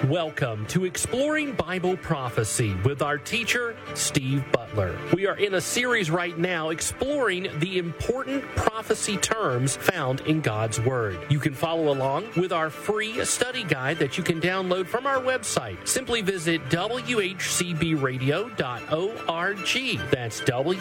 Welcome to Exploring Bible Prophecy with our teacher, Steve Butler. We are in a series right now exploring the important prophecy terms found in God's Word. You can follow along with our free study guide that you can download from our website. Simply visit whcbradio.org. That's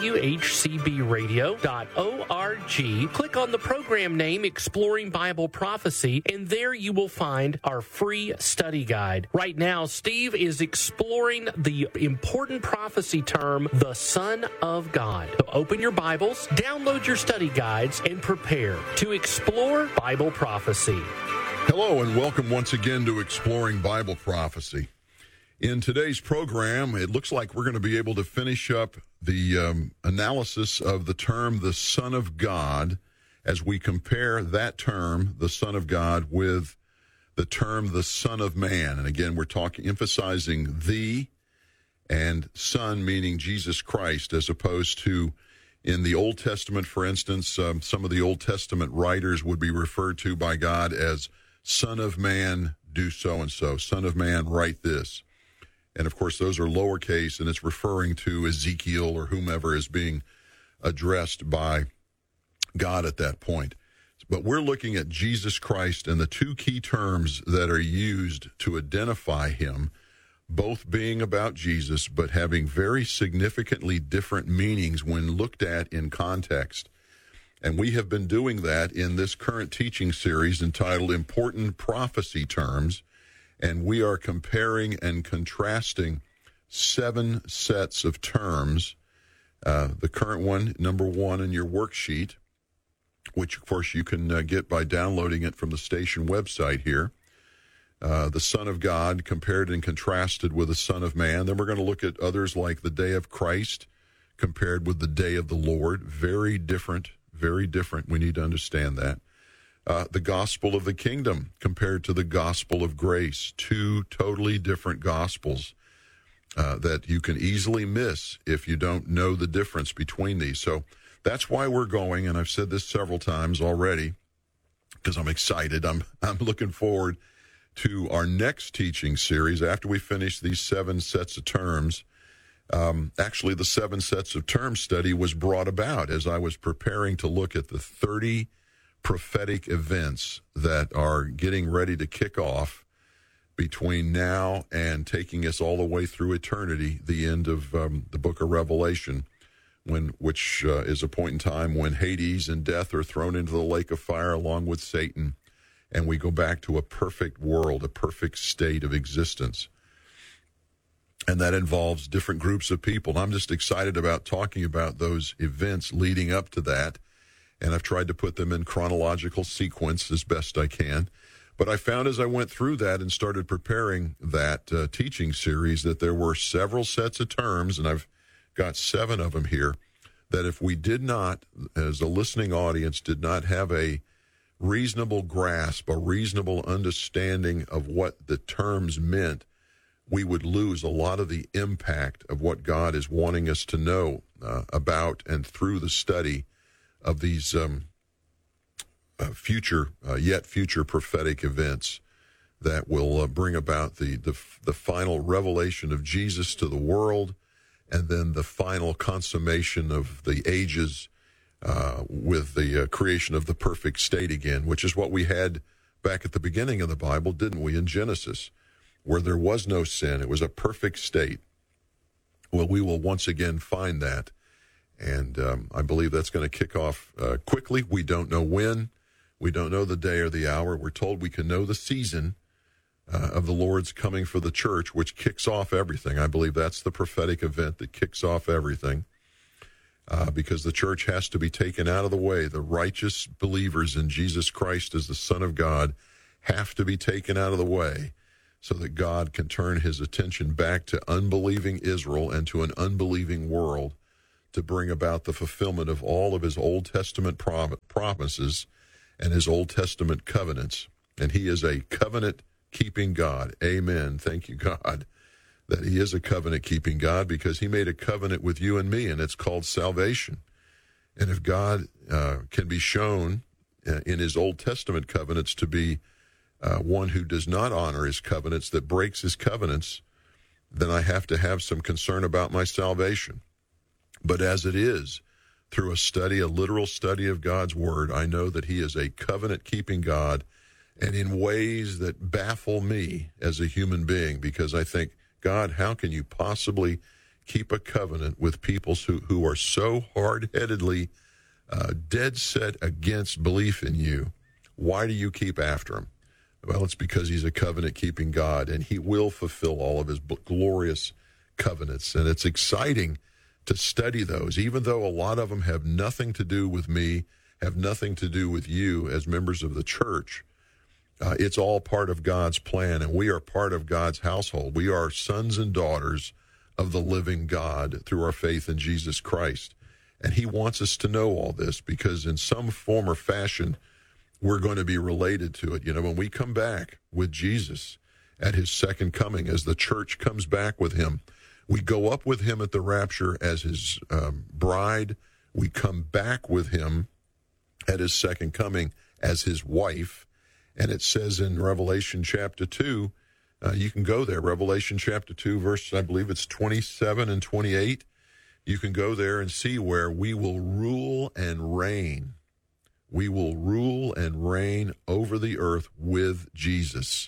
whcbradio.org. Click on the program name Exploring Bible Prophecy, and there you will find our free study guide. Right now, Steve is exploring the important prophecy term, the Son of God. So open your Bibles, download your study guides, and prepare to explore Bible prophecy. Hello, and welcome once again to Exploring Bible Prophecy. In today's program, it looks like we're going to be able to finish up the analysis of the term, the Son of God, as we compare that term, the Son of God, with the term, the Son of Man. And again, we're emphasizing the and Son, meaning Jesus Christ, as opposed to in the Old Testament, for instance, some of the Old Testament writers would be referred to by God as Son of Man, do so-and-so. Son of Man, write this. And, of course, those are lowercase, and it's referring to Ezekiel or whomever is being addressed by God at that point. But we're looking at Jesus Christ and the two key terms that are used to identify him, both being about Jesus, but having very significantly different meanings when looked at in context. And we have been doing that in this current teaching series entitled Important Prophecy Terms, and we are comparing and contrasting 7 sets of terms. The current one, number 1 in your worksheet, which, of course, you can get by downloading it from the station website here. The Son of God compared and contrasted with the Son of Man. Then we're going to look at others like the day of Christ compared with the day of the Lord. Very different, very different. We need to understand that. The gospel of the kingdom compared to the gospel of grace. 2 totally different gospels that you can easily miss if you don't know the difference between these. So that's why we're going, and I've said this several times already, because I'm excited. I'm looking forward to our next teaching series after we finish these 7 sets of terms. Actually, the 7 sets of terms study was brought about as I was preparing to look at the 30 prophetic events that are getting ready to kick off between now and taking us all the way through eternity, the end of the book of Revelation, which is a point in time when Hades and death are thrown into the lake of fire along with Satan, and we go back to a perfect world, a perfect state of existence. And that involves different groups of people. And I'm just excited about talking about those events leading up to that, and I've tried to put them in chronological sequence as best I can. But I found as I went through that and started preparing that teaching series that there were several sets of terms, and I've got 7 of them here, that if we did not, as a listening audience, did not have a reasonable grasp, a reasonable understanding of what the terms meant, we would lose a lot of the impact of what God is wanting us to know about and through the study of these future prophetic events that will bring about the final revelation of Jesus to the world, and then the final consummation of the ages with the creation of the perfect state again, which is what we had back at the beginning of the Bible, didn't we, in Genesis, where there was no sin. It was a perfect state. Well, we will once again find that, and I believe that's going to kick off quickly. We don't know when. We don't know the day or the hour. We're told we can know the season of the Lord's coming for the church, which kicks off everything. I believe that's the prophetic event that kicks off everything, because the church has to be taken out of the way. The righteous believers in Jesus Christ as the Son of God have to be taken out of the way so that God can turn his attention back to unbelieving Israel and to an unbelieving world to bring about the fulfillment of all of his Old Testament promises and his Old Testament covenants. And he is a covenant-keeping God. Amen. Thank you, God, that he is a covenant-keeping God, because he made a covenant with you and me, and it's called salvation. And if God can be shown in his Old Testament covenants to be one who does not honor his covenants, that breaks his covenants, then I have to have some concern about my salvation. But as it is, through a literal study of God's word, I know that he is a covenant-keeping God, and in ways that baffle me as a human being, because I think, God, how can you possibly keep a covenant with people who are so hard-headedly dead set against belief in you? Why do you keep after him? Well, it's because he's a covenant-keeping God, and he will fulfill all of his glorious covenants. And it's exciting to study those, even though a lot of them have nothing to do with me, have nothing to do with you as members of the church. It's all part of God's plan, and we are part of God's household. We are sons and daughters of the living God through our faith in Jesus Christ. And he wants us to know all this, because in some form or fashion, we're going to be related to it. You know, when we come back with Jesus at his second coming, as the church comes back with him, we go up with him at the rapture as his bride. We come back with him at his second coming as his wife. And it says in Revelation chapter 2, you can go there, Revelation chapter 2, verse, I believe it's 27 and 28. You can go there and see where we will rule and reign. We will rule and reign over the earth with Jesus,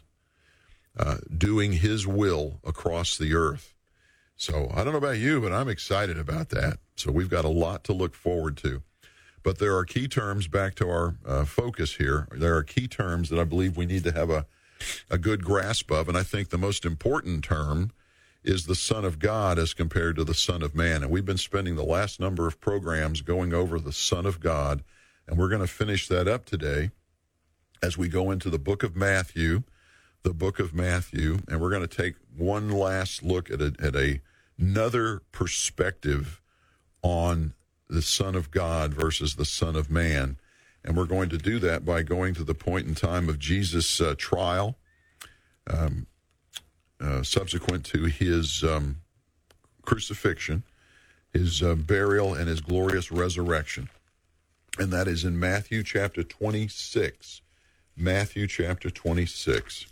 doing his will across the earth. So I don't know about you, but I'm excited about that. So we've got a lot to look forward to. But there are key terms, back to our focus here, there are key terms that I believe we need to have a good grasp of. And I think the most important term is the Son of God as compared to the Son of Man. And we've been spending the last number of programs going over the Son of God. And we're going to finish that up today as we go into the book of Matthew, and we're going to take one last look at another perspective on the Son of God versus the Son of Man. And we're going to do that by going to the point in time of Jesus' trial, subsequent to his crucifixion, his burial, and his glorious resurrection. And that is in Matthew chapter 26. Matthew chapter 26.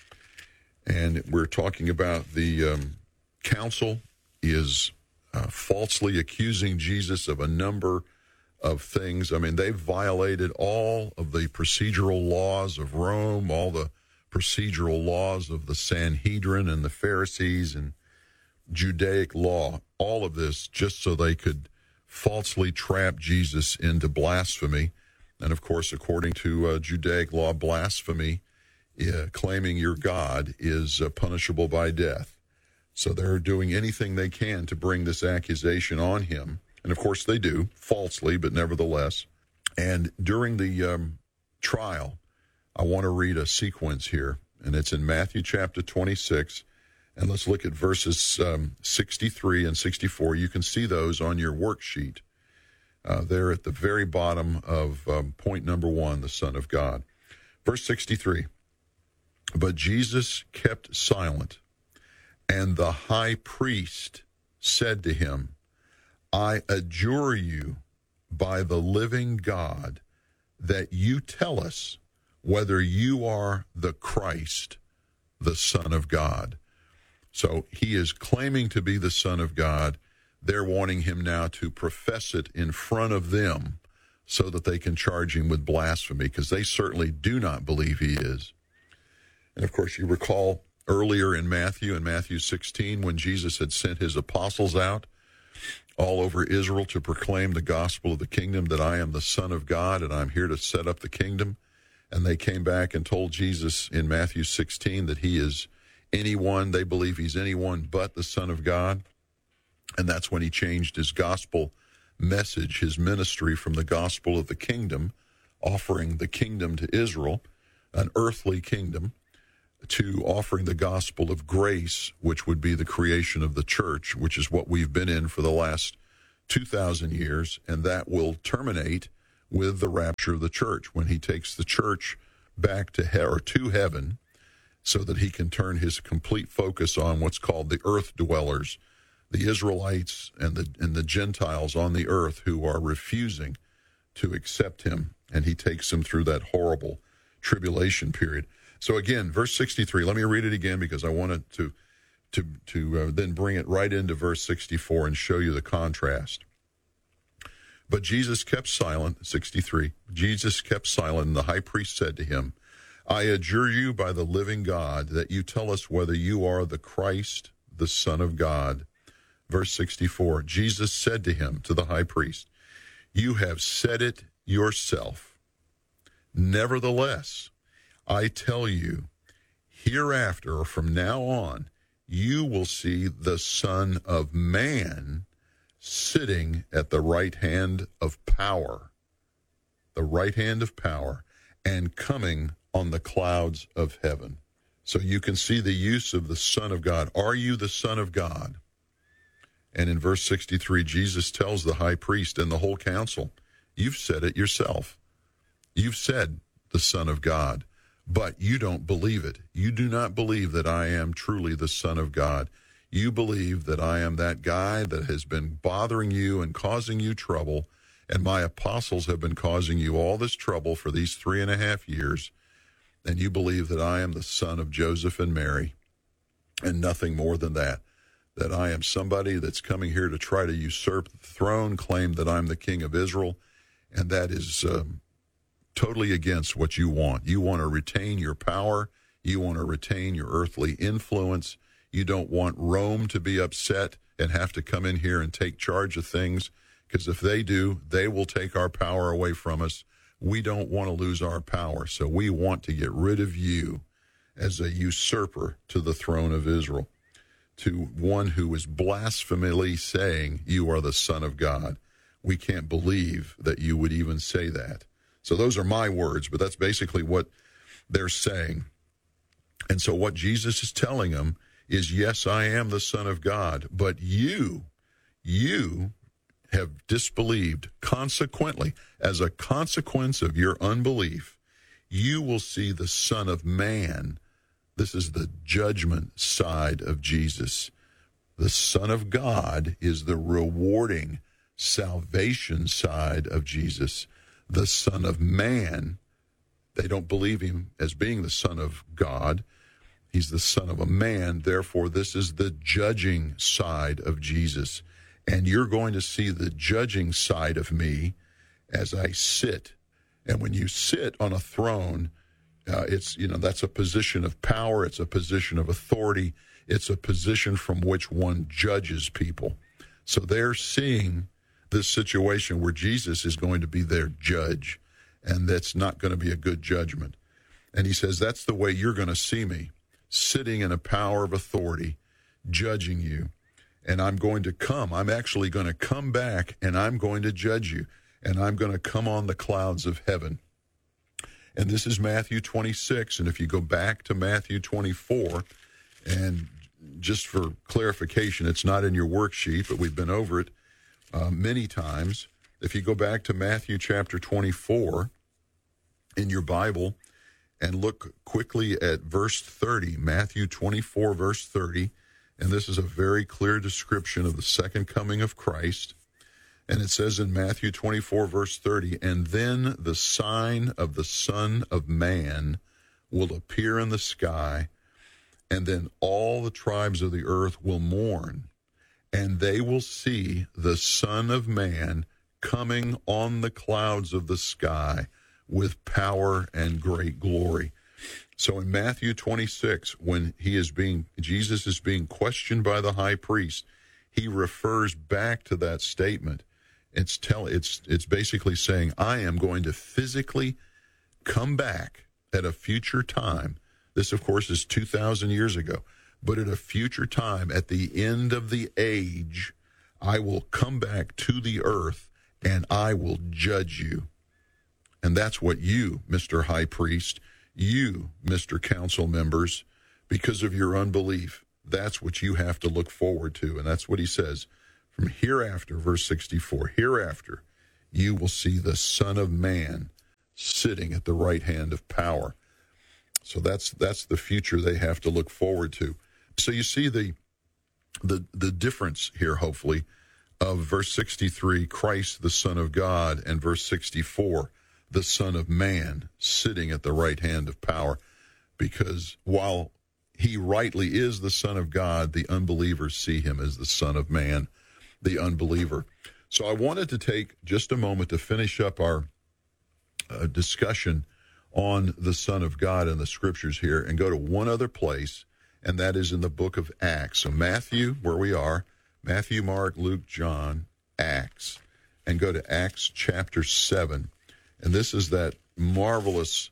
And we're talking about the council is falsely accusing Jesus of a number of things. I mean, they've violated all of the procedural laws of Rome, all the procedural laws of the Sanhedrin and the Pharisees and Judaic law, all of this just so they could falsely trap Jesus into blasphemy. And of course, according to Judaic law, blasphemy, claiming you're God, is punishable by death. So they're doing anything they can to bring this accusation on him. And of course they do, falsely, but nevertheless. And during the trial, I want to read a sequence here, and it's in Matthew chapter 26. And let's look at verses 63 and 64. You can see those on your worksheet. They're at the very bottom of point number 1, the Son of God. Verse 63, but Jesus kept silent, and the high priest said to him, I adjure you by the living God that you tell us whether you are the Christ, the Son of God. So he is claiming to be the Son of God. They're wanting him now to profess it in front of them so that they can charge him with blasphemy, because they certainly do not believe he is. And of course, you recall earlier in Matthew 16, when Jesus had sent his apostles out all over Israel to proclaim the gospel of the kingdom, that I am the Son of God and I'm here to set up the kingdom. And they came back and told Jesus in Matthew 16 that he is anyone, they believe he's anyone but the Son of God. And that's when he changed his gospel message, his ministry, from the gospel of the kingdom, offering the kingdom to Israel, an earthly kingdom, to offering the gospel of grace, which would be the creation of the church, which is what we've been in for the last 2,000 years. And that will terminate with the rapture of the church, when he takes the church back to heaven, so that he can turn his complete focus on what's called the earth dwellers, the Israelites and the Gentiles on the earth who are refusing to accept him. And he takes them through that horrible tribulation period. So again, verse 63, let me read it again because I wanted to then bring it right into verse 64 and show you the contrast. But Jesus kept silent, 63. Jesus kept silent, and the high priest said to him, I adjure you by the living God that you tell us whether you are the Christ, the Son of God. Verse 64, Jesus said to him, to the high priest, you have said it yourself. Nevertheless, I tell you, hereafter, or from now on, you will see the Son of Man sitting at the right hand of power, and coming on the clouds of heaven. So you can see the use of the Son of God. Are you the Son of God? And in verse 63, Jesus tells the high priest and the whole council, you've said it yourself. You've said the Son of God, but you don't believe it. You do not believe that I am truly the Son of God. You believe that I am that guy that has been bothering you and causing you trouble, and my apostles have been causing you all this trouble for these 3.5 years, and you believe that I am the son of Joseph and Mary, and nothing more than that I am somebody that's coming here to try to usurp the throne, claim that I'm the king of Israel, and that is totally against what you want. You want to retain your power. You want to retain your earthly influence. You don't want Rome to be upset and have to come in here and take charge of things, because if they do, they will take our power away from us. We don't want to lose our power, so we want to get rid of you as a usurper to the throne of Israel, to one who is blasphemily saying you are the Son of God. We can't believe that you would even say that. So those are my words, but that's basically what they're saying. And so what Jesus is telling them is, yes, I am the Son of God, but you have disbelieved. Consequently, as a consequence of your unbelief, you will see the Son of Man. This is the judgment side of Jesus. The Son of God is the rewarding salvation side of Jesus. The Son of Man, they don't believe him as being the Son of God. He's the Son of a man. Therefore, this is the judging side of Jesus. And you're going to see the judging side of me as I sit. And when you sit on a throne, that's a position of power. It's a position of authority. It's a position from which one judges people. So they're seeing this situation where Jesus is going to be their judge, and that's not going to be a good judgment. And he says, that's the way you're going to see me, sitting in a power of authority, judging you. And I'm actually going to come back, and I'm going to judge you, and I'm going to come on the clouds of heaven. And this is Matthew 26, and if you go back to Matthew 24, and just for clarification, it's not in your worksheet, but we've been over it many times. If you go back to Matthew chapter 24 in your Bible and look quickly at verse 30, Matthew 24, verse 30, and this is a very clear description of the second coming of Christ. And it says in Matthew 24, verse 30, and then the sign of the Son of Man will appear in the sky, and then all the tribes of the earth will mourn, and they will see the Son of Man coming on the clouds of the sky with power and great glory. So in Matthew 26, when Jesus is being questioned by the high priest, he refers back to that statement. It's basically saying, I am going to physically come back at a future time. This, of course, is 2,000 years ago. But at a future time, at the end of the age, I will come back to the earth and I will judge you. And that's what you, Mr. High Priest, you, Mr. Council members, because of your unbelief, that's what you have to look forward to. And that's what he says. From hereafter, verse 64, hereafter, you will see the Son of Man sitting at the right hand of power. So that's the future they have to look forward to. So you see the difference here, hopefully, of verse 63, Christ, the Son of God, and verse 64, the Son of Man sitting at the right hand of power. because while he rightly is the Son of God, the unbelievers see him as the Son of Man, the unbeliever. So I wanted to take just a moment to finish up our discussion on the Son of God in the Scriptures here and go to one other place, and that is in the book of Acts. So Matthew, where we are, Matthew, Mark, Luke, John, Acts, and go to Acts chapter 7. And this is that marvelous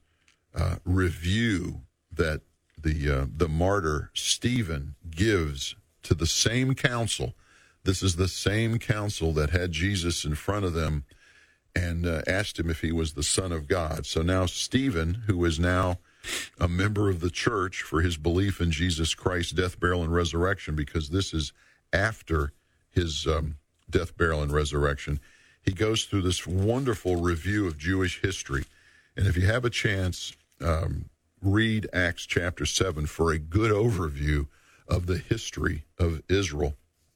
review that the martyr Stephen gives to the same council. This is the same council that had Jesus in front of them and asked him if he was the Son of God. So now Stephen, who is now a member of the church for his belief in Jesus Christ's death, burial, and resurrection, because this is after his death, burial, and resurrection, he goes through this wonderful review of Jewish history. And if you have a chance, read Acts chapter 7 for a good overview of the history of Israel.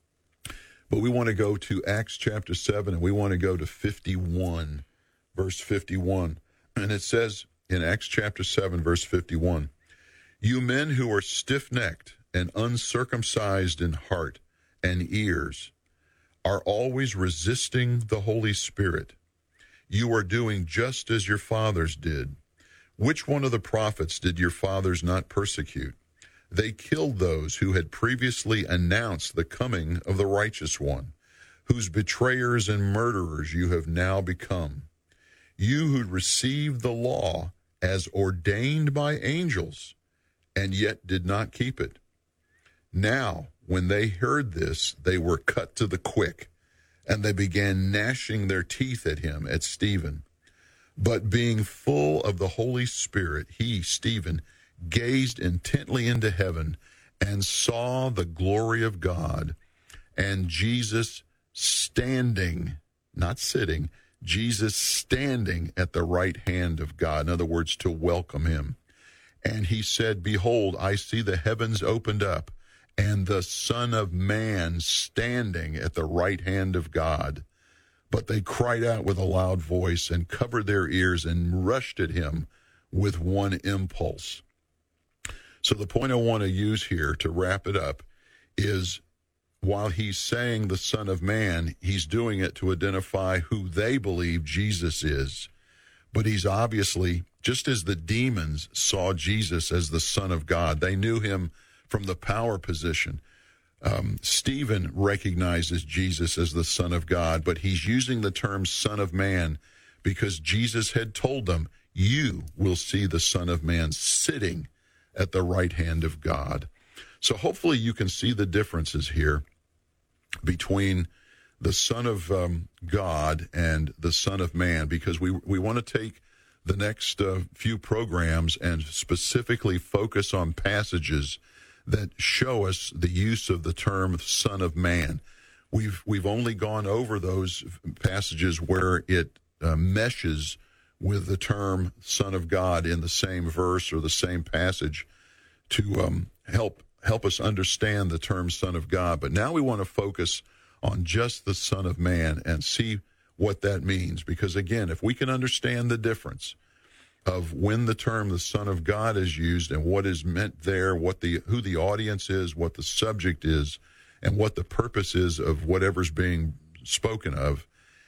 But we want to go to Acts chapter 7, and we want to go to 51, verse 51. And it says in Acts chapter 7, verse 51, "You men who are stiff-necked and uncircumcised in heart and ears are always resisting the Holy Spirit. You are doing just as your fathers did. Which one of the prophets did your fathers not persecute? They killed those who had previously announced the coming of the righteous one, whose betrayers and murderers you have now become. You who received the law as ordained by angels, and yet did not keep it. Now, when they heard this, they were cut to the quick, and they began gnashing their teeth at him, at Stephen. But being full of the Holy Spirit, he, Stephen, gazed intently into heaven and saw the glory of God and Jesus standing, not sitting, Jesus standing at the right hand of God. In other words, to welcome him. And he said, Behold, I see the heavens opened up and the Son of Man standing at the right hand of God. But they cried out with a loud voice and covered their ears and rushed at him with one impulse. So the point I want to use here to wrap it up is while he's saying the Son of Man, he's doing it to identify who they believe Jesus is. But he's obviously, just as the demons saw Jesus as the Son of God, they knew him from the power position. Stephen recognizes Jesus as the Son of God, but he's using the term Son of Man because Jesus had told them, you will see the Son of Man sitting at the right hand of God. So hopefully you can see the differences here between the Son of God and the Son of Man, because we want to take the next few programs and specifically focus on passages that show us the use of the term Son of Man. We've only gone over those passages where it meshes with the term Son of God in the same verse or the same passage to help us understand the term Son of God. But now we want to focus on just the Son of Man and see what that means. Because again, if we can understand the difference of when the term the Son of God is used and what is meant there, who the audience is, what the subject is, and what the purpose is of whatever's being spoken of,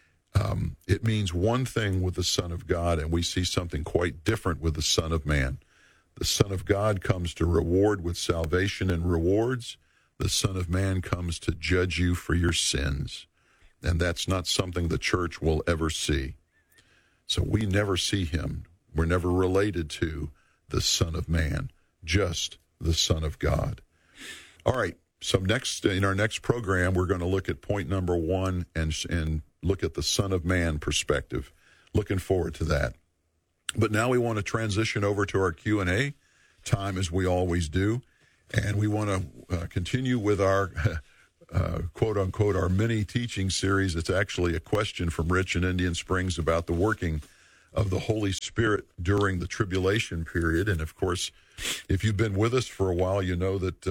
it means one thing with the Son of God, and we see something quite different with the Son of Man. The Son of God comes to reward with salvation and rewards. The Son of Man comes to judge you for your sins. And that's not something the church will ever see. So we never see him. We're never related to the Son of Man, just the Son of God. All right, so in our next program, we're going to look at point number 1 and look at the Son of Man perspective. Looking forward to that. But now we want to transition over to our Q&A time, as we always do, and we want to continue with our quote-unquote, our mini teaching series. It's actually a question from Rich in Indian Springs about the working of the Holy Spirit during the tribulation period. And of course, if you've been with us for a while, you know that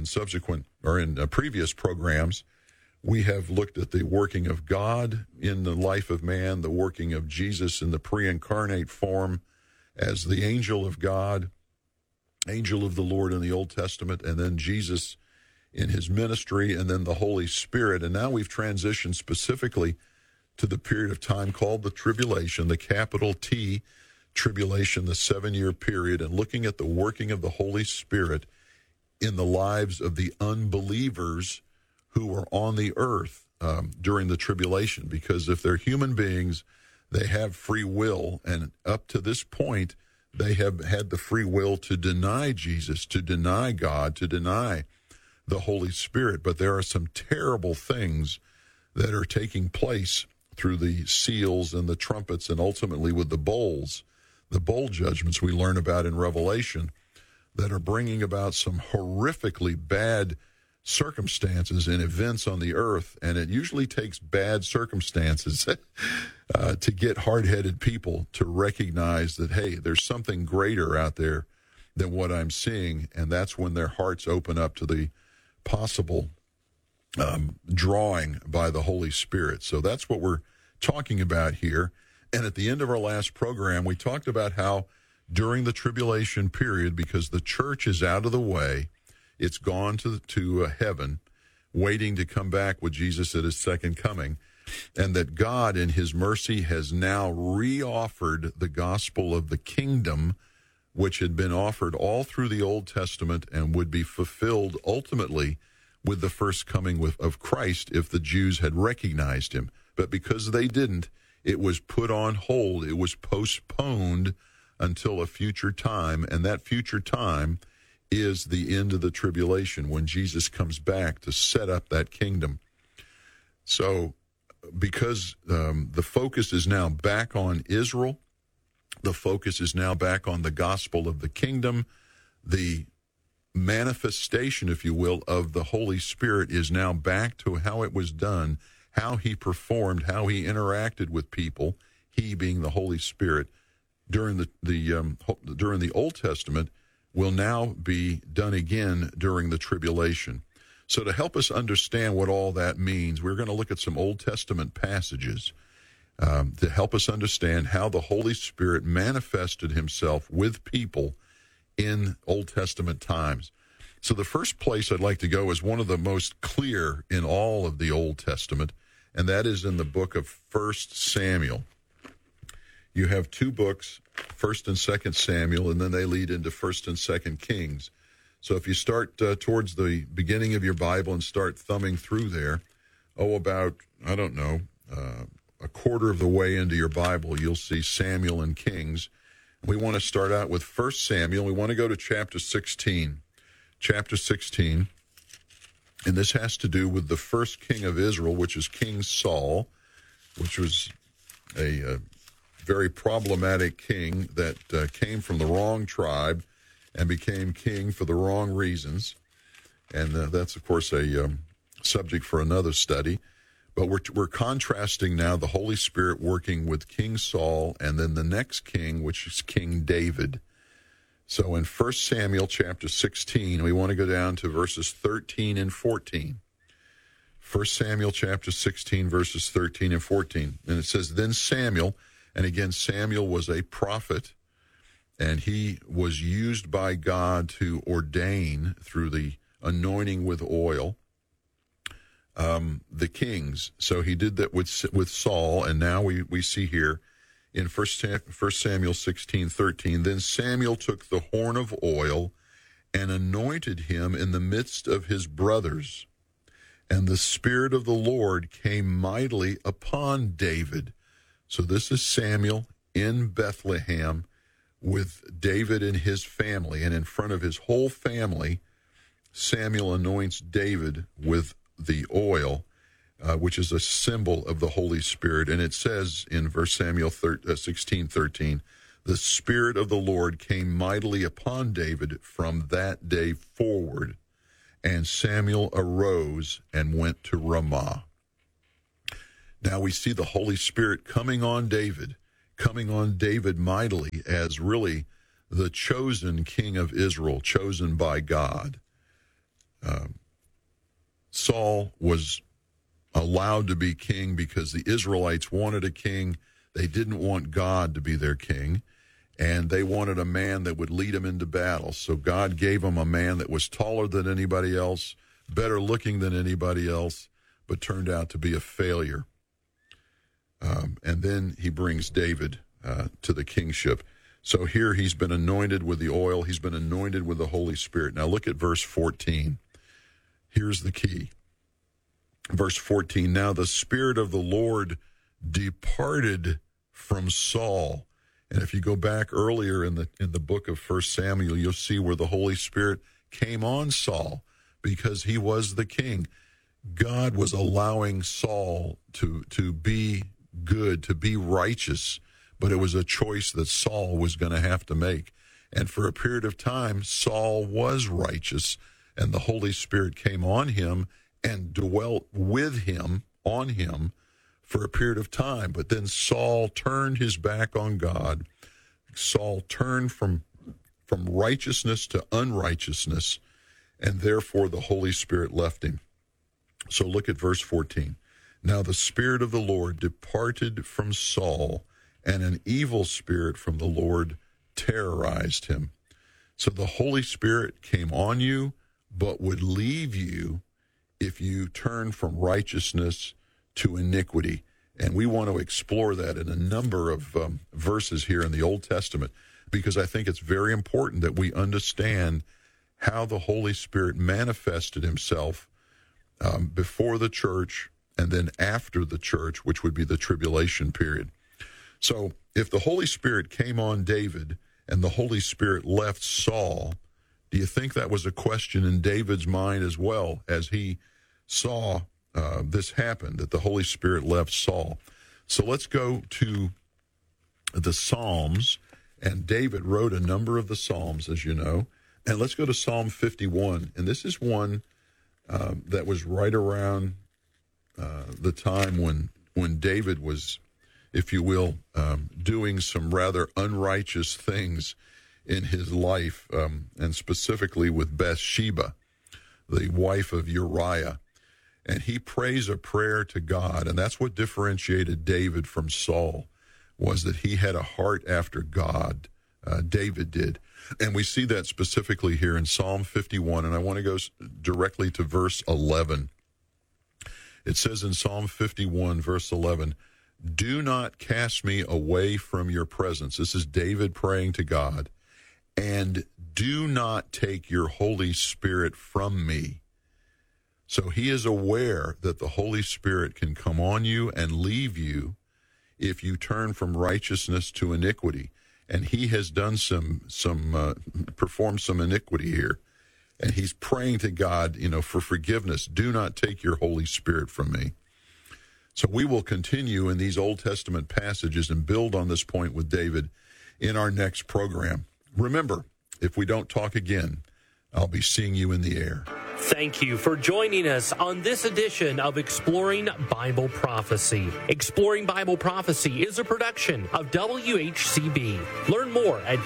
in previous programs, we have looked at the working of God in the life of man, the working of Jesus in the pre-incarnate form as the angel of God, angel of the Lord in the Old Testament, and then Jesus in his ministry, and then the Holy Spirit. And now we've transitioned specifically to the period of time called the tribulation, the capital T tribulation, the 7-year period, and looking at the working of the Holy Spirit in the lives of the unbelievers who are on the earth during the tribulation. Because if they're human beings, they have free will, and up to this point, they have had the free will to deny Jesus, to deny God, to deny the Holy Spirit. But there are some terrible things that are taking place through the seals and the trumpets, and ultimately with the bowl judgments we learn about in Revelation, that are bringing about some horrifically bad circumstances and events on the earth. And it usually takes bad circumstances to get hard-headed people to recognize that, hey, there's something greater out there than what I'm seeing. And that's when their hearts open up to the possible drawing by the Holy Spirit. So that's what we're talking about here. And at the end of our last program, we talked about how during the tribulation period, because the church is out of the way, it's gone to heaven, waiting to come back with Jesus at his second coming, and that God in his mercy has now reoffered the gospel of the kingdom, which had been offered all through the Old Testament and would be fulfilled ultimately with the first coming of Christ if the Jews had recognized him. But because they didn't, it was put on hold. It was postponed until a future time, and that future time is the end of the tribulation, when Jesus comes back to set up that kingdom. So because the focus is now back on Israel, the focus is now back on the gospel of the kingdom, the manifestation, if you will, of the Holy Spirit is now back to how it was done, how he performed, how he interacted with people, he being the Holy Spirit, during the Old Testament, will now be done again during the tribulation. So to help us understand what all that means, we're going to look at some Old Testament passages to help us understand how the Holy Spirit manifested himself with people in Old Testament times. So the first place I'd like to go is one of the most clear in all of the Old Testament, and that is in the book of 1 Samuel. You have two books, 1st and 2nd Samuel, and then they lead into 1st and 2nd Kings. So if you start towards the beginning of your Bible and start thumbing through there, about, a quarter of the way into your Bible, you'll see Samuel and Kings. We want to start out with 1 Samuel. We want to go to chapter 16. Chapter 16, and this has to do with the first king of Israel, which is King Saul, which was a very problematic king that came from the wrong tribe and became king for the wrong reasons. And that's, of course, a subject for another study. But we're contrasting now the Holy Spirit working with King Saul and then the next king, which is King David. So in 1 Samuel chapter 16, we want to go down to verses 13 and 14. 1 Samuel chapter 16, verses 13 and 14. And it says, Then Samuel, and again, Samuel was a prophet, and he was used by God to ordain, through the anointing with oil, the kings. So he did that with Saul, and now we see here in 1 Samuel 16:13, Then Samuel took the horn of oil and anointed him in the midst of his brothers. And the Spirit of the Lord came mightily upon David. So this is Samuel in Bethlehem with David and his family. And in front of his whole family, Samuel anoints David with the oil, which is a symbol of the Holy Spirit. And it says in 1 Samuel 16:13, the Spirit of the Lord came mightily upon David from that day forward, and Samuel arose and went to Ramah. Now we see the Holy Spirit coming on David mightily as really the chosen king of Israel, chosen by God. Saul was allowed to be king because the Israelites wanted a king. They didn't want God to be their king. and they wanted a man that would lead them into battle. So God gave them a man that was taller than anybody else, better looking than anybody else, but turned out to be a failure. And then he brings David to the kingship. So here he's been anointed with the oil. He's been anointed with the Holy Spirit. Now look at verse 14. Here's the key. Verse 14, now the Spirit of the Lord departed from Saul. And if you go back earlier in the book of 1 Samuel, you'll see where the Holy Spirit came on Saul because he was the king. God was allowing Saul to be good, to be righteous, but it was a choice that Saul was going to have to make. And for a period of time, Saul was righteous, and the Holy Spirit came on him and dwelt with him, on him, for a period of time. But then Saul turned his back on God. Saul turned from righteousness to unrighteousness, and therefore the Holy Spirit left him. So look at verse 14. Now the Spirit of the Lord departed from Saul, and an evil spirit from the Lord terrorized him. So the Holy Spirit came on you, but would leave you if you turn from righteousness to iniquity. And we want to explore that in a number of verses here in the Old Testament, because I think it's very important that we understand how the Holy Spirit manifested himself before the church and then after the church, which would be the tribulation period. So if the Holy Spirit came on David and the Holy Spirit left Saul, do you think that was a question in David's mind as well as he saw this happen, that the Holy Spirit left Saul? So let's go to the Psalms, and David wrote a number of the Psalms, as you know, and let's go to Psalm 51, and this is one that was right around the time when David was, if you will, doing some rather unrighteous things in his life, and specifically with Bathsheba, the wife of Uriah. And he prays a prayer to God, and that's what differentiated David from Saul, was that he had a heart after God. David did. And we see that specifically here in Psalm 51, and I want to go directly to verse 11. It says in Psalm 51, verse 11, do not cast me away from your presence. This is David praying to God. And do not take your Holy Spirit from me. So he is aware that the Holy Spirit can come on you and leave you if you turn from righteousness to iniquity. And he has done performed some iniquity here. And he's praying to God, for forgiveness. Do not take your Holy Spirit from me. So we will continue in these Old Testament passages and build on this point with David in our next program. Remember, if we don't talk again, I'll be seeing you in the air. Thank you for joining us on this edition of Exploring Bible Prophecy. Exploring Bible Prophecy is a production of WHCB. Learn more at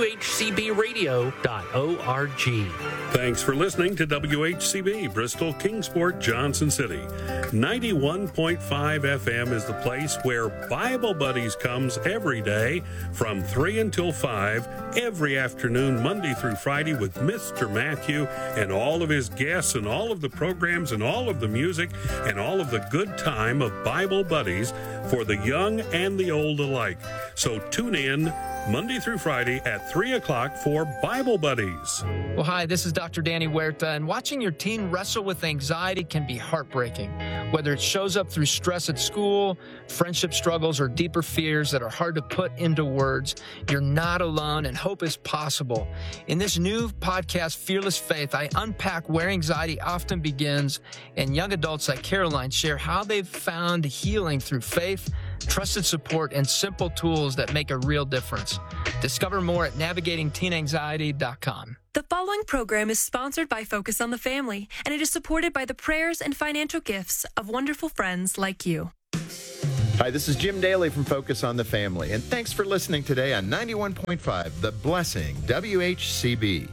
WHCBradio.org. Thanks for listening to WHCB, Bristol, Kingsport, Johnson City. 91.5 FM is the place where Bible Buddies comes every day from 3 until 5, every afternoon, Monday through Friday, with Mr. Matthew and all of his guests and all of the programs and all of the music and all of the good time of Bible Buddies for the young and the old alike. So tune in Monday through Friday at 3 o'clock for Bible Buddies. Well, hi, this is Dr. Danny Huerta, and watching your teen wrestle with anxiety can be heartbreaking. Whether it shows up through stress at school, friendship struggles, or deeper fears that are hard to put into words, you're not alone, and hope is possible. In this new podcast, Fearless Faith, I unpack where anxiety often begins, and young adults like Caroline share how they've found healing through faith, trusted support, and simple tools that make a real difference. Discover more at navigatingteenanxiety.com. The following program is sponsored by Focus on the Family, and it is supported by the prayers and financial gifts of wonderful friends like you. Hi, this is Jim Daly from Focus on the Family, and thanks for listening today on 91.5, The Blessing, WHCB.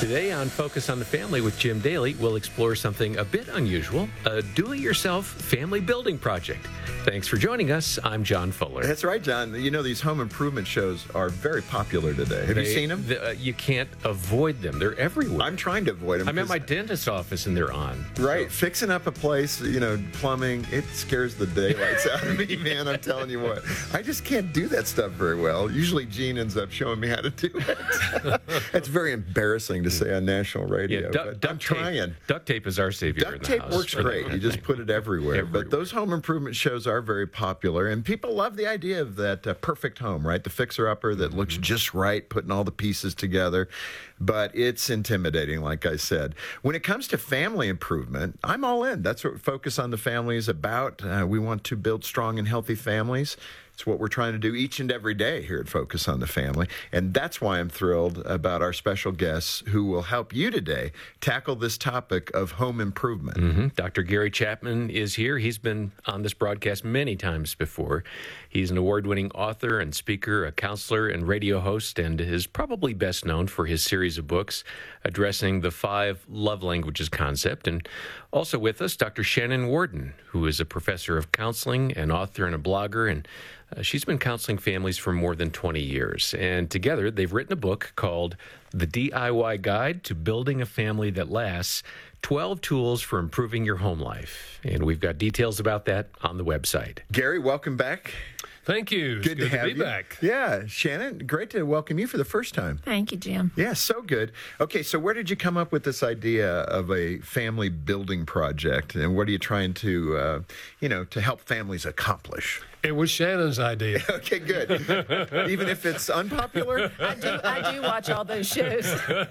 Today on Focus on the Family with Jim Daly, we'll explore something a bit unusual, a do-it-yourself family building project. Thanks for joining us. I'm John Fuller. That's right, John. You know, these home improvement shows are very popular today. Have you seen them? You can't avoid them. They're everywhere. I'm trying to avoid them. I'm at my dentist's office and they're on. Right. So. Fixing up a place, plumbing, it scares the daylights out of me, man. I'm telling you what. I just can't do that stuff very well. Usually Gene ends up showing me how to do it. It's very embarrassing to say on national radio. Yeah, I'm trying. Duct tape is our savior in the house. Duct tape works great. You just put it everywhere. But those home improvement shows are very popular, and people love the idea of that perfect home, right? The fixer-upper that looks just right, putting all the pieces together. But it's intimidating, like I said. When it comes to family improvement, I'm all in. That's what Focus on the Family is about. We want to build strong and healthy families. It's what we're trying to do each and every day here at Focus on the Family. And that's why I'm thrilled about our special guests who will help you today tackle this topic of home improvement. Mm-hmm. Dr. Gary Chapman is here. He's been on this broadcast many times before. He's an award-winning author and speaker, a counselor and radio host, and is probably best known for his series of books addressing the 5 love languages concept. And also with us, Dr. Shannon Worden, who is a professor of counseling, an author, and a blogger, and she's been counseling families for more than 20 years. And together, they've written a book called The DIY Guide to Building a Family That Lasts, 12 Tools for Improving Your Home Life. And we've got details about that on the website. Gary, welcome back. Thank you. Good to be you back. Yeah, Shannon, great to welcome you for the first time. Thank you, Jim. Yeah, so good. Okay, so where did you come up with this idea of a family building project, and what are you trying to, to help families accomplish? It was Shannon's idea. Okay, good. Even if it's unpopular? I do watch all those shows.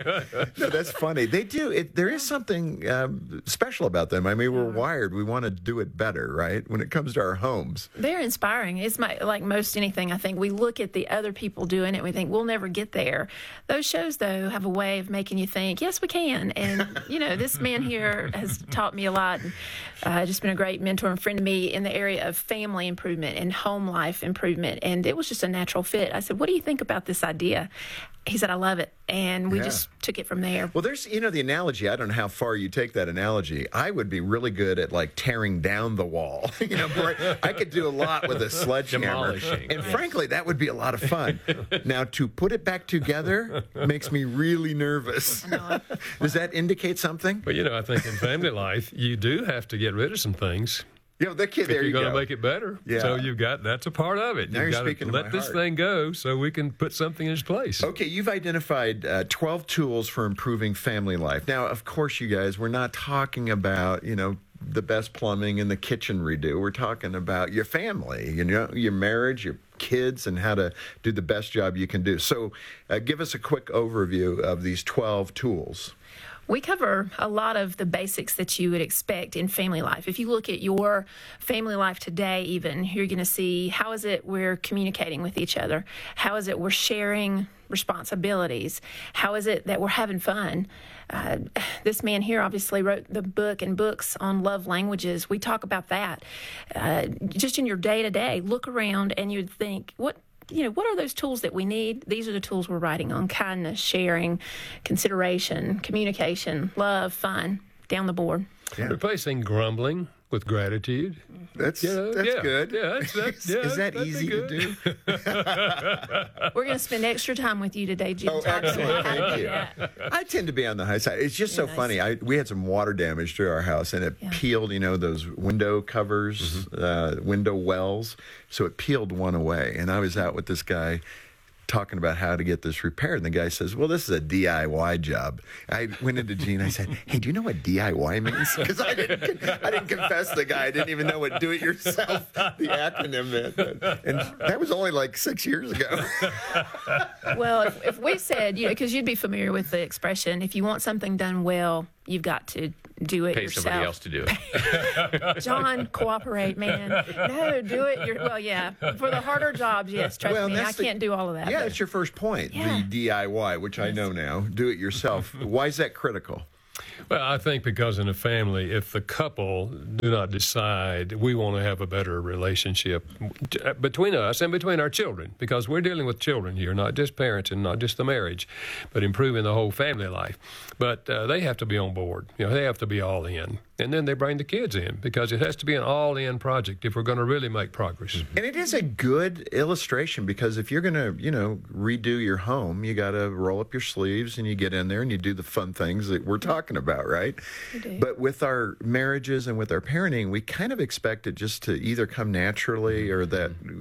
No, that's funny. They do. There is something special about them. I mean, we're wired. We want to do it better, right? When it comes to our homes. They're inspiring. It's like most anything, I think. We look at the other people doing it, and we think, we'll never get there. Those shows, though, have a way of making you think, yes, we can. And, this man here has taught me a lot. And, just been a great mentor and friend to me in the area of family improvement and home life improvement. And it was just a natural fit. I said, what do you think about this idea? He said, I love it. And we just took it from there. Well, there's, the analogy. I don't know how far you take that analogy. I would be really good at tearing down the wall. I could do a lot with a sledgehammer. And frankly, that would be a lot of fun. Now, to put it back together makes me really nervous. Does that indicate something? But, I think in family life, you do have to get rid of some things. There if you're going to make it better. Yeah. So that's a part of it. Now you're speaking to my let this heart. thing go so we can put something in its place. Okay, you've identified 12 tools for improving family life. Now, of course, you guys, we're not talking about, the best plumbing and the kitchen redo. We're talking about your family, your marriage, your kids, and how to do the best job you can do. So give us a quick overview of these 12 tools. We cover a lot of the basics that you would expect in family life. If you look at your family life today, even, you're going to see how is it we're communicating with each other? How is it we're sharing responsibilities? How is it that we're having fun? This man here obviously wrote the book and books on love languages. We talk about that. Just in your day-to-day, look around and you'd think, what are those tools that we need? These are the tools we're writing on: kindness, sharing, consideration, communication, love, fun, down the board. Yeah. Replacing grumbling with gratitude. That's good. Yeah, is that easy to do? We're going to spend extra time with you today, Jim. Oh, excellent. Thank you. I tend to be on the high side. It's just so funny. We had some water damage to our house, and it peeled, those window covers, window wells. So it peeled one away. And I was out with this guy talking about how to get this repaired, and the guy says, well, this is a DIY job. I went into Gene, I said, hey, do you know what DIY means? Because I didn't confess to the guy. I didn't even know what do-it-yourself, the acronym meant. And that was only 6 years ago. Well, if we said, because you'd be familiar with the expression, if you want something done well, you've got to do it yourself. Pay somebody else to do it. John, cooperate, man. No, do it. For the harder jobs, yes, trust me, I can't do all of that. Yeah, that's your first point, the DIY, which I know now, do it yourself. Why is that critical? Well, I think because in a family, if the couple do not decide we want to have a better relationship between us and between our children, because we're dealing with children here, not just parents and not just the marriage, but improving the whole family life. But they have to be on board. They have to be all in. And then they bring the kids in, because it has to be an all-in project if we're going to really make progress. And it is a good illustration, because if you're going to, redo your home, you got to roll up your sleeves and you get in there and you do the fun things that we're talking about, right? But with our marriages and with our parenting, we kind of expect it just to either come naturally, or that